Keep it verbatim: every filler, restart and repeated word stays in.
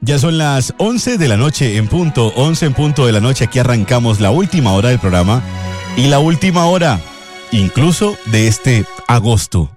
Ya son las once de la noche en punto, once en punto de la noche. Aquí arrancamos la última hora del programa y la última hora, incluso de este agosto.